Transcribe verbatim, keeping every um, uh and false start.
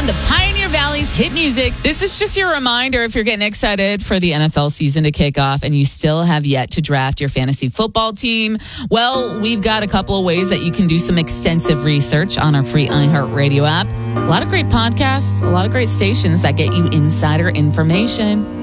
on the Pioneer Valley's hit music. This is just your reminder if you're getting excited for the N F L season to kick off and you still have yet to draft your fantasy football team. Well, we've got a couple of ways that you can do some extensive research on our free iHeartRadio app. A lot of great podcasts, a lot of great stations that get you insider information.